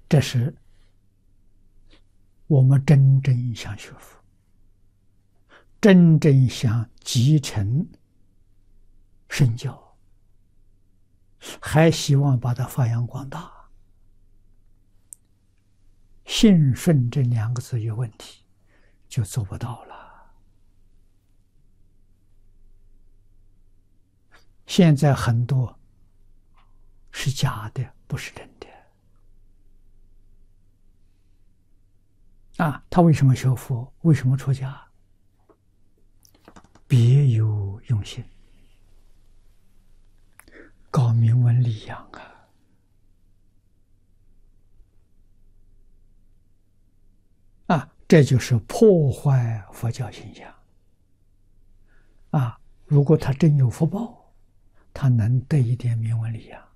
这是我们真正想学佛，真正想继承身教，还希望把它发扬光大。信顺这两个字有问题，就做不到了。现在很多是假的，不是真的。他为什么学佛？为什么出家？别有用心，搞名闻利养这就是破坏佛教形象如果他真有福报，他能得一点名闻利养，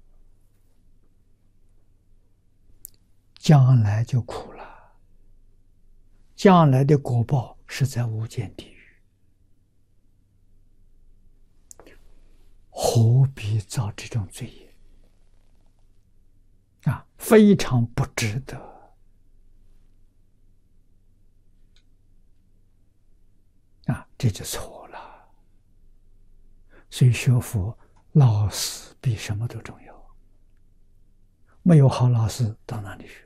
将来就苦了，将来的果报是在无间地狱，何必造这种罪业非常不值得。这就错了。所以学佛，老师比什么都重要。没有好老师，到哪里去？